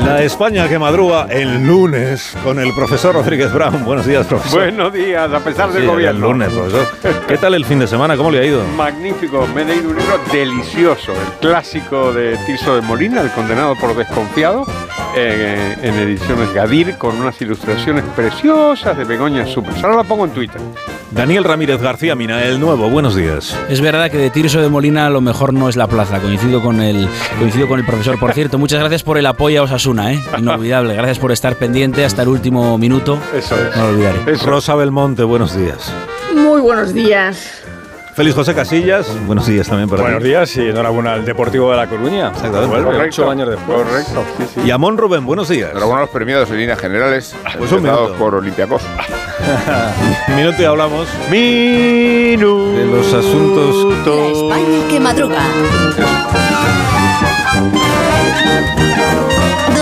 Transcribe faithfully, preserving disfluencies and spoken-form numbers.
La España que madruga el lunes con el profesor Rodríguez Brown. Buenos días, profesor. Buenos días, a pesar del sí, gobierno. El lunes, profesor. ¿Qué tal el fin de semana? ¿Cómo le ha ido? Magnífico. Me he leído un libro delicioso, el clásico de Tirso de Molina, El condenado por desconfiado, eh, en ediciones Gadir, con unas ilustraciones preciosas de Begoña Supers. Ahora la pongo en Twitter. Daniel Ramírez García Mina, el nuevo. Buenos días. Es verdad que de Tirso de Molina lo mejor no es la plaza. Coincido con el, coincido con el profesor. Por cierto, muchas gracias por el apoyo a Osasuna, ¿eh? Inolvidable. Gracias por estar pendiente hasta el último minuto. Eso es. No lo olvidaré. Eso. Rosa Belmonte, buenos días. Muy buenos días. Félix José Casillas, buenos días también para Buenos ti. días y enhorabuena al Deportivo de La Coruña. Exactamente. Vuelve Correcto. ocho años después. Correcto, sí, sí. Y Amón Rubén, buenos días. Enhorabuena a los premiados en líneas generales, Pues un empezados minuto. por Olympiacos. Minuto y hablamos Minuto. de los asuntos. La España que madruga.